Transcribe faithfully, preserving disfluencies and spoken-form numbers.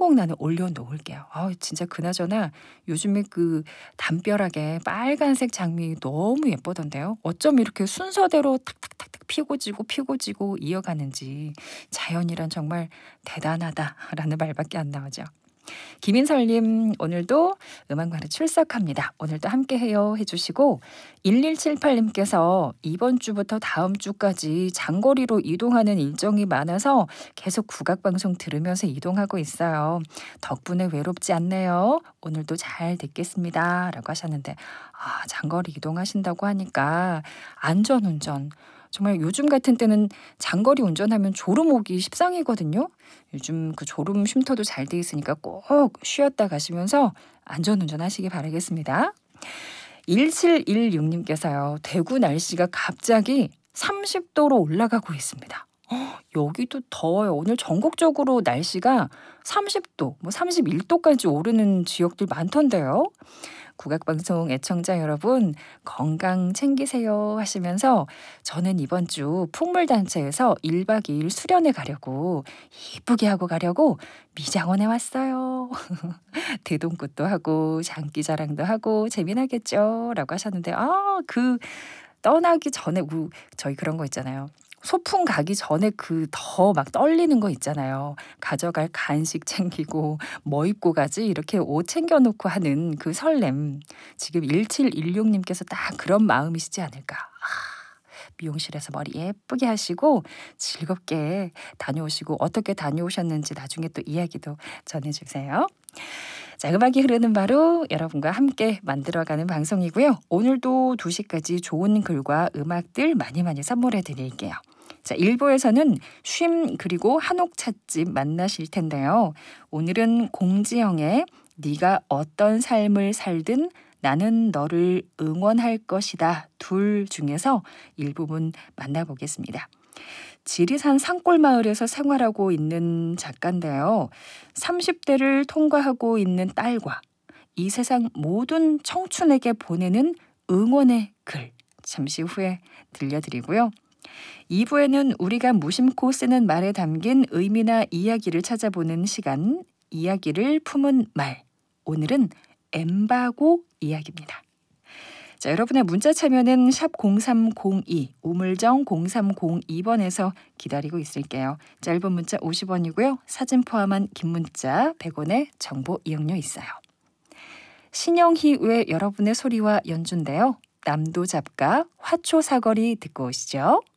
꼭 나는 올려놓을게요. 아 진짜 그나저나 요즘에 그 담벼락에 빨간색 장미 너무 예쁘던데요. 어쩜 이렇게 순서대로 탁탁탁탁 피고 지고 피고 지고 이어가는지 자연이란 정말 대단하다라는 말밖에 안 나오죠. 김인설님 오늘도 음악마을 출석합니다. 오늘도 함께해요 해주시고 일일칠팔님께서 이번 주부터 다음 주까지 장거리로 이동하는 일정이 많아서 계속 국악방송 들으면서 이동하고 있어요. 덕분에 외롭지 않네요. 오늘도 잘 듣겠습니다. 라고 하셨는데 아 장거리 이동하신다고 하니까 안전운전 정말 요즘 같은 때는 장거리 운전하면 졸음 오기 십상이거든요. 요즘 그 졸음 쉼터도 잘 돼 있으니까 꼭 쉬었다 가시면서 안전운전 하시기 바라겠습니다. 일칠일육님께서요. 대구 날씨가 갑자기 삼십 도로 올라가고 있습니다. 어, 여기도 더워요. 오늘 전국적으로 날씨가 삼십 도, 뭐 삼십일 도까지 오르는 지역들 많던데요. 국악방송 애청자 여러분 건강 챙기세요 하시면서 저는 이번 주 풍물단체에서 일박 이일 수련회 가려고 이쁘게 하고 가려고 미장원에 왔어요. 대동굿도 하고 장기자랑도 하고 재미나겠죠 라고 하셨는데 아, 그 떠나기 전에 우, 저희 그런 거 있잖아요. 소풍 가기 전에 그 더 막 떨리는 거 있잖아요. 가져갈 간식 챙기고 뭐 입고 가지 이렇게 옷 챙겨놓고 하는 그 설렘. 지금 일칠일육님께서 딱 그런 마음이시지 않을까. 아, 미용실에서 머리 예쁘게 하시고 즐겁게 다녀오시고 어떻게 다녀오셨는지 나중에 또 이야기도 전해주세요. 자, 음악이 흐르는 바로 여러분과 함께 만들어가는 방송이고요. 오늘도 두 시까지 좋은 글과 음악들 많이 많이 선물해 드릴게요. 자, 일 부에서는 쉼 그리고 한옥 찻집 만나실 텐데요. 오늘은 공지영의 네가 어떤 삶을 살든 나는 너를 응원할 것이다 둘 중에서 일부분 만나보겠습니다. 지리산 산골마을에서 생활하고 있는 작가인데요. 삼십 대를 통과하고 있는 딸과 이 세상 모든 청춘에게 보내는 응원의 글 잠시 후에 들려드리고요. 이 부에는 우리가 무심코 쓰는 말에 담긴 의미나 이야기를 찾아보는 시간, 이야기를 품은 말. 오늘은 엠바고 이야기입니다. 자, 여러분의 문자 참여는 샵 공삼공이, 우물정 공삼공이번에서 기다리고 있을게요. 짧은 문자 오십 원이고요. 사진 포함한 긴 문자 백 원의 정보 이용료 있어요. 신영희 외 여러분의 소리와 연주인데요. 남도 잡가 화초사거리 듣고 오시죠.